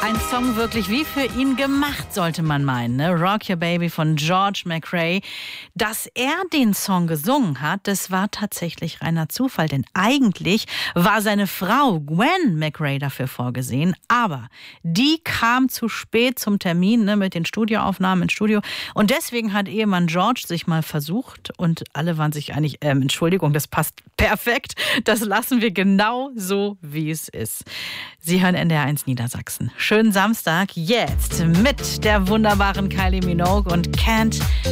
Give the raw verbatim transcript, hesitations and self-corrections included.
Ein Song wirklich wie für ihn gemacht, sollte man meinen. Ne? Rock Your Baby von George McRae. Dass er den Song gesungen hat, das war tatsächlich reiner Zufall. Denn eigentlich war seine Frau Gwen McRae dafür vorgesehen. Aber die kam zu spät zum Termin, ne, mit den Studioaufnahmen im Studio. Und deswegen hat Ehemann George sich mal versucht. Und alle waren sich einig, ähm, Entschuldigung, das passt perfekt. Das lassen wir genau so, wie es ist. Sie hören N D R eins Niedersachsen. Schönen Samstag jetzt mit der wunderbaren Kylie Minogue und Can't